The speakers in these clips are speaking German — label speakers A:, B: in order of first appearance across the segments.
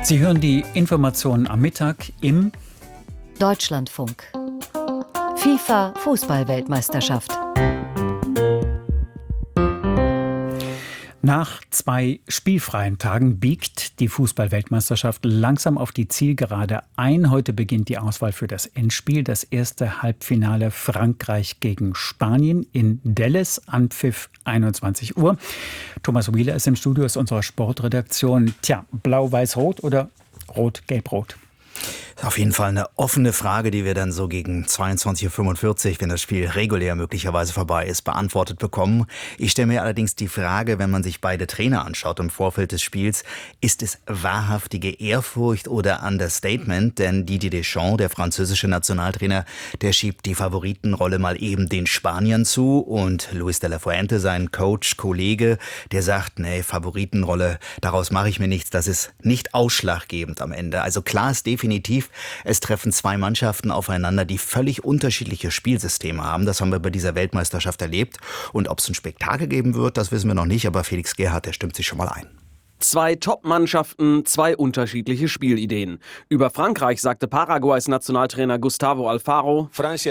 A: Sie hören die Informationen am Mittag im
B: Deutschlandfunk. FIFA Fußball-Weltmeisterschaft.
A: Nach 2 spielfreien Tagen biegt die Fußball-Weltmeisterschaft langsam auf die Zielgerade ein. Heute beginnt die Auswahl für das Endspiel, das erste Halbfinale Frankreich gegen Spanien in Dallas, Anpfiff 21 Uhr. Thomas Wieler ist im Studio, ist unserer Sportredaktion. Tja, blau-weiß-rot oder rot-gelb-rot?
C: Auf jeden Fall eine offene Frage, die wir dann so gegen 22:45 Uhr, wenn das Spiel regulär möglicherweise vorbei ist, beantwortet bekommen. Ich stelle mir allerdings die Frage, wenn man sich beide Trainer anschaut im Vorfeld des Spiels, ist es wahrhaftige Ehrfurcht oder Understatement? Denn Didier Deschamps, der französische Nationaltrainer, der schiebt die Favoritenrolle mal eben den Spaniern zu. Und Luis de la Fuente, sein Coach, Kollege, der sagt, nee, Favoritenrolle, daraus mache ich mir nichts, das ist nicht ausschlaggebend am Ende. Also klar ist definitiv, es treffen 2 Mannschaften aufeinander, die völlig unterschiedliche Spielsysteme haben. Das haben wir bei dieser Weltmeisterschaft erlebt. Und ob es ein Spektakel geben wird, das wissen wir noch nicht. Aber Felix Gerhardt, der stimmt sich schon mal ein.
D: 2 Top-Mannschaften, 2 unterschiedliche Spielideen. Über Frankreich sagte Paraguays Nationaltrainer Gustavo Alfaro: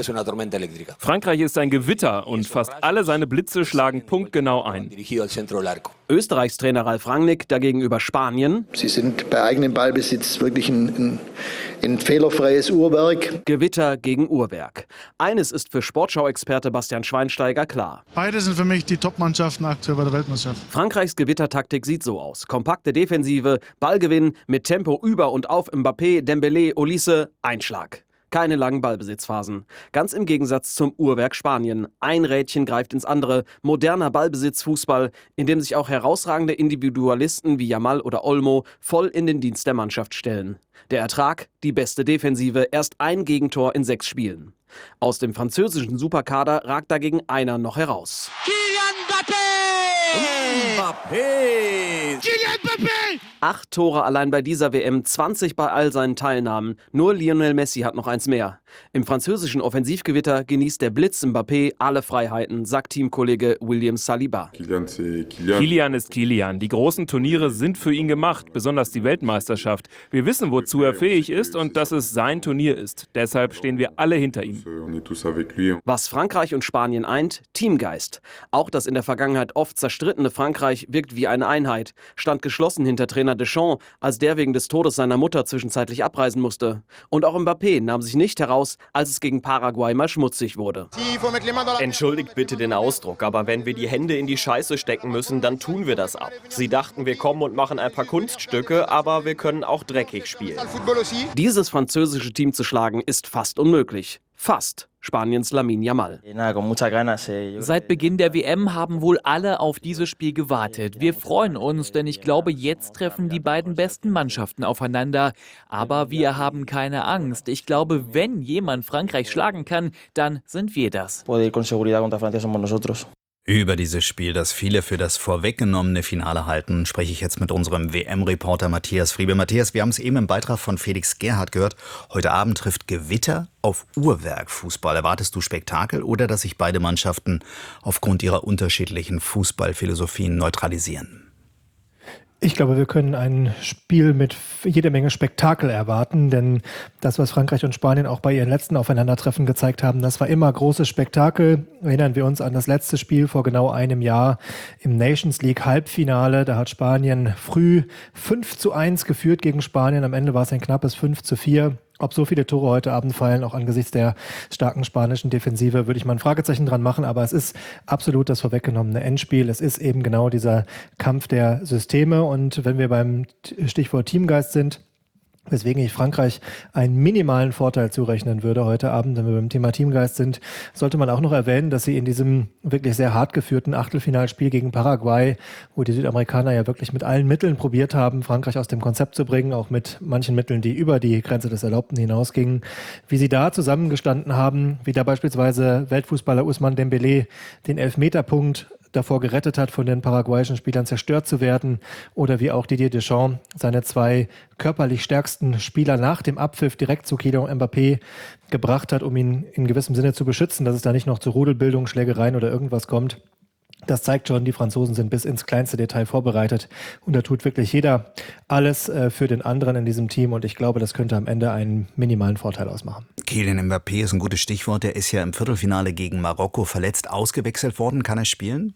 E: Frankreich ist ein Gewitter und fast alle seine Blitze schlagen punktgenau ein.
D: Österreichs Trainer Ralf Rangnick dagegen über Spanien:
F: Sie sind bei eigenem Ballbesitz wirklich ein fehlerfreies Uhrwerk.
D: Gewitter gegen Uhrwerk. Eines ist für Sportschau-Experte Bastian Schweinsteiger klar:
G: Beide sind für mich die Top-Mannschaften aktuell bei der Weltmeisterschaft.
D: Frankreichs Gewittertaktik sieht so aus: kompakte Defensive, Ballgewinn mit Tempo über und auf Mbappé, Dembélé, Olise, Einschlag. Keine langen Ballbesitzphasen. Ganz im Gegensatz zum Uhrwerk Spanien. Ein Rädchen greift ins andere. Moderner Ballbesitzfußball, in dem sich auch herausragende Individualisten wie Yamal oder Olmo voll in den Dienst der Mannschaft stellen. Der Ertrag? Die beste Defensive. Erst ein Gegentor in 6 Spielen. Aus dem französischen Superkader ragt dagegen einer noch heraus.
H: Kylian Mbappé!
D: 8 Tore allein bei dieser WM, 20 bei all seinen Teilnahmen. Nur Lionel Messi hat noch eins mehr. Im französischen Offensivgewitter genießt der Blitz Mbappé alle Freiheiten, sagt Teamkollege William Saliba.
E: Kylian ist Kylian. Die großen Turniere sind für ihn gemacht, besonders die Weltmeisterschaft. Wir wissen, wozu er fähig ist und dass es sein Turnier ist. Deshalb stehen wir alle hinter ihm.
D: Was Frankreich und Spanien eint? Teamgeist. Auch das in der Vergangenheit oft zerstrittene Frankreich wirkt wie eine Einheit, stand geschlossen hinter Trainer Deschamps, als der wegen des Todes seiner Mutter zwischenzeitlich abreisen musste. Und auch Mbappé nahm sich nicht heraus, als es gegen Paraguay mal schmutzig wurde.
I: Entschuldigt bitte den Ausdruck, aber wenn wir die Hände in die Scheiße stecken müssen, dann tun wir das ab. Sie dachten, wir kommen und machen ein paar Kunststücke, aber wir können auch dreckig spielen.
D: Dieses französische Team zu schlagen, ist fast unmöglich. Fast. Spaniens Lamine Yamal.
J: Seit Beginn der WM haben wohl alle auf dieses Spiel gewartet. Wir freuen uns, denn ich glaube, jetzt treffen die beiden besten Mannschaften aufeinander. Aber wir haben keine Angst. Ich glaube, wenn jemand Frankreich schlagen kann, dann sind wir das.
C: Über dieses Spiel, das viele für das vorweggenommene Finale halten, spreche ich jetzt mit unserem WM-Reporter Matthias Friebe. Matthias, wir haben es eben im Beitrag von Felix Gerhardt gehört. Heute Abend trifft Gewitter auf Uhrwerk-Fußball. Erwartest du Spektakel oder dass sich beide Mannschaften aufgrund ihrer unterschiedlichen Fußballphilosophien neutralisieren?
K: Ich glaube, wir können ein Spiel mit jede Menge Spektakel erwarten, denn das, was Frankreich und Spanien auch bei ihren letzten Aufeinandertreffen gezeigt haben, das war immer großes Spektakel. Erinnern wir uns an das letzte Spiel vor genau einem Jahr im Nations League Halbfinale. Da hat Spanien früh 5:1 geführt gegen Spanien. Am Ende war es ein knappes 5:4. Ob so viele Tore heute Abend fallen, auch angesichts der starken spanischen Defensive, würde ich mal ein Fragezeichen dran machen. Aber es ist absolut das vorweggenommene Endspiel. Es ist eben genau dieser Kampf der Systeme. Und wenn wir beim Stichwort Teamgeist sind, weswegen ich Frankreich einen minimalen Vorteil zurechnen würde heute Abend, wenn wir beim Thema Teamgeist sind, sollte man auch noch erwähnen, dass sie in diesem wirklich sehr hart geführten Achtelfinalspiel gegen Paraguay, wo die Südamerikaner ja wirklich mit allen Mitteln probiert haben, Frankreich aus dem Konzept zu bringen, auch mit manchen Mitteln, die über die Grenze des Erlaubten hinausgingen, wie sie da zusammengestanden haben, wie da beispielsweise Weltfußballer Ousmane Dembélé den Elfmeterpunkt davor gerettet hat, von den paraguayischen Spielern zerstört zu werden, oder wie auch Didier Deschamps seine 2 körperlich stärksten Spieler nach dem Abpfiff direkt zu Kylian Mbappé gebracht hat, um ihn in gewissem Sinne zu beschützen, dass es da nicht noch zu Rudelbildung, Schlägereien oder irgendwas kommt. Das zeigt schon, die Franzosen sind bis ins kleinste Detail vorbereitet und da tut wirklich jeder alles für den anderen in diesem Team und ich glaube, das könnte am Ende einen minimalen Vorteil ausmachen.
C: Kylian Mbappé ist ein gutes Stichwort. Der ist ja im Viertelfinale gegen Marokko verletzt ausgewechselt worden. Kann er spielen?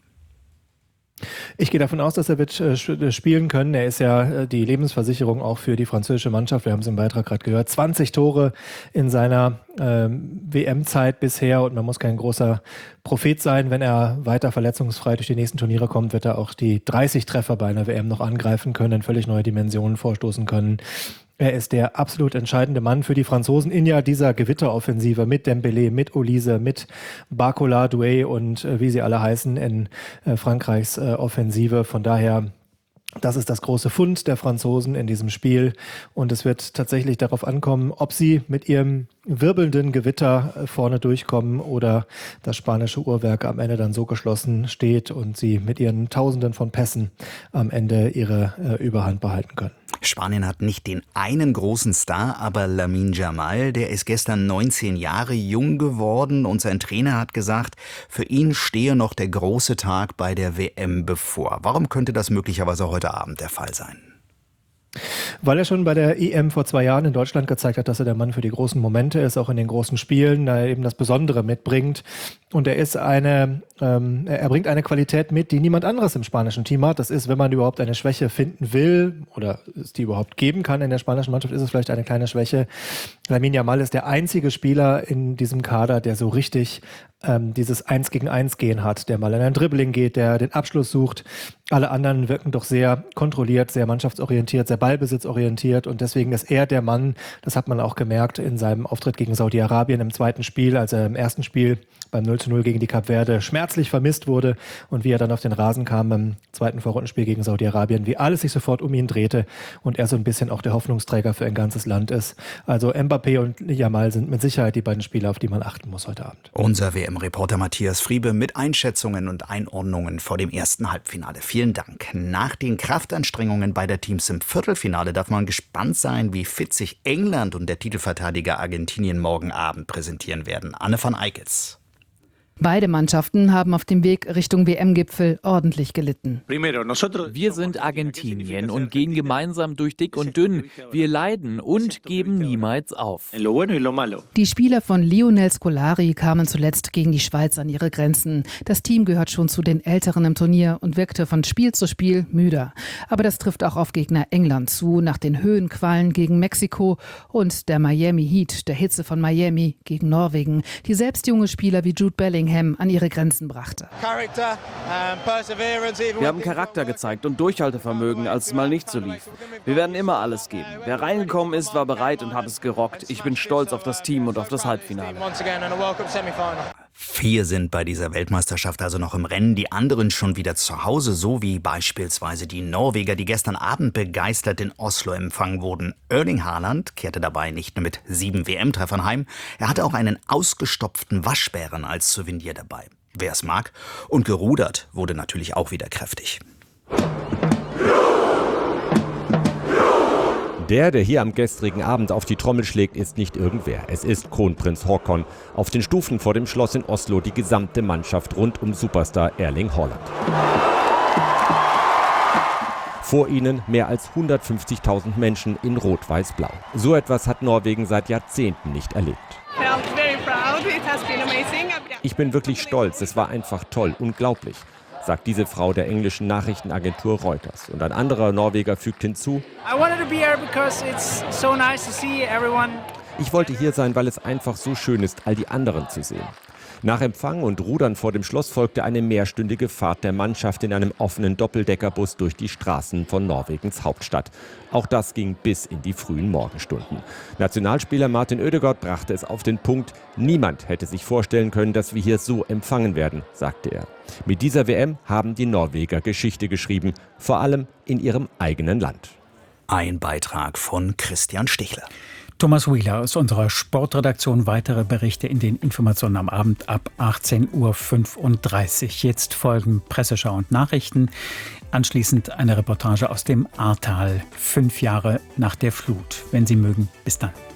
K: Ich gehe davon aus, dass er wird spielen können. Er ist ja die Lebensversicherung auch für die französische Mannschaft. Wir haben es im Beitrag gerade gehört. 20 Tore in seiner WM-Zeit bisher und man muss kein großer Prophet sein. Wenn er weiter verletzungsfrei durch die nächsten Turniere kommt, wird er auch die 30 Treffer bei einer WM noch angreifen können, in völlig neue Dimensionen vorstoßen können. Er ist der absolut entscheidende Mann für die Franzosen in ja dieser Gewitteroffensive mit Dembélé, mit Olise, mit Barcola, Doué und wie sie alle heißen in Frankreichs Offensive. Von daher, das ist das große Fund der Franzosen in diesem Spiel und es wird tatsächlich darauf ankommen, ob sie mit ihrem wirbelnden Gewitter vorne durchkommen oder das spanische Uhrwerk am Ende dann so geschlossen steht und sie mit ihren Tausenden von Pässen am Ende ihre Überhand behalten können.
C: Spanien hat nicht den einen großen Star, aber Lamine Yamal, der ist gestern 19 Jahre jung geworden und sein Trainer hat gesagt, für ihn stehe noch der große Tag bei der WM bevor. Warum könnte das möglicherweise heute Abend der Fall sein?
K: Weil er schon bei der EM vor 2 Jahren in Deutschland gezeigt hat, dass er der Mann für die großen Momente ist, auch in den großen Spielen, da er eben das Besondere mitbringt. Und er bringt eine Qualität mit, die niemand anderes im spanischen Team hat. Das ist, wenn man überhaupt eine Schwäche finden will oder es die überhaupt geben kann in der spanischen Mannschaft, ist es vielleicht eine kleine Schwäche. Lamine Yamal ist der einzige Spieler in diesem Kader, der so richtig dieses 1 gegen 1 Gehen hat, der mal in ein Dribbling geht, der den Abschluss sucht. Alle anderen wirken doch sehr kontrolliert, sehr mannschaftsorientiert, sehr ballbesitzorientiert und deswegen ist er der Mann, das hat man auch gemerkt in seinem Auftritt gegen Saudi-Arabien im zweiten Spiel, als er im ersten Spiel beim 0:0 gegen die Kap Verde schmerzlich vermisst wurde und wie er dann auf den Rasen kam im zweiten Vorrundenspiel gegen Saudi-Arabien, wie alles sich sofort um ihn drehte und er so ein bisschen auch der Hoffnungsträger für ein ganzes Land ist. Also Mbappé und Yamal sind mit Sicherheit die beiden Spieler, auf die man achten muss heute Abend.
C: Unser WM-Reporter Matthias Friebe mit Einschätzungen und Einordnungen vor dem ersten Halbfinale. Vielen Dank. Nach den Kraftanstrengungen beider Teams im Viertelfinale darf man gespannt sein, wie fit sich England und der Titelverteidiger Argentinien morgen Abend präsentieren werden. Anne van Eickels.
H: Beide Mannschaften haben auf dem Weg Richtung WM-Gipfel ordentlich gelitten.
J: Wir sind Argentinien und gehen gemeinsam durch dick und dünn. Wir leiden und geben niemals auf.
H: Die Spieler von Lionel Scolari kamen zuletzt gegen die Schweiz an ihre Grenzen. Das Team gehört schon zu den Älteren im Turnier und wirkte von Spiel zu Spiel müder. Aber das trifft auch auf Gegner England zu, nach den Höhenqualen gegen Mexiko und der Miami Heat, der Hitze von Miami gegen Norwegen, die selbst junge Spieler wie Jude Bellingham an ihre Grenzen brachte.
D: Wir haben Charakter gezeigt und Durchhaltevermögen, als es mal nicht so lief. Wir werden immer alles geben. Wer reingekommen ist, war bereit und hat es gerockt. Ich bin stolz auf das Team und auf das Halbfinale.
C: 4 sind bei dieser Weltmeisterschaft also noch im Rennen, die anderen schon wieder zu Hause, so wie beispielsweise die Norweger, die gestern Abend begeistert in Oslo empfangen wurden. Erling Haaland kehrte dabei nicht nur mit 7 WM-Treffern heim, er hatte auch einen ausgestopften Waschbären als Souvenir dabei. Wer es mag. Und gerudert wurde natürlich auch wieder kräftig.
L: Der hier am gestrigen Abend auf die Trommel schlägt, ist nicht irgendwer. Es ist Kronprinz Haakon. Auf den Stufen vor dem Schloss in Oslo die gesamte Mannschaft rund um Superstar Erling Haaland. Vor ihnen mehr als 150.000 Menschen in Rot-Weiß-Blau. So etwas hat Norwegen seit Jahrzehnten nicht erlebt. Ich bin wirklich stolz, es war einfach toll, unglaublich, sagt diese Frau der englischen Nachrichtenagentur Reuters. Und ein anderer Norweger fügt hinzu: Ich wollte hier sein, weil es einfach so schön ist, all die anderen zu sehen. Nach Empfang und Rudern vor dem Schloss folgte eine mehrstündige Fahrt der Mannschaft in einem offenen Doppeldeckerbus durch die Straßen von Norwegens Hauptstadt. Auch das ging bis in die frühen Morgenstunden. Nationalspieler Martin Ødegaard brachte es auf den Punkt: Niemand hätte sich vorstellen können, dass wir hier so empfangen werden, sagte er. Mit dieser WM haben die Norweger Geschichte geschrieben, vor allem in ihrem eigenen Land.
C: Ein Beitrag von Christian Stichler.
A: Thomas Wheeler aus unserer Sportredaktion. Weitere Berichte in den Informationen am Abend ab 18:35 Uhr. Jetzt folgen Presseschau und Nachrichten. Anschließend eine Reportage aus dem Ahrtal. 5 Jahre nach der Flut. Wenn Sie mögen, bis dann.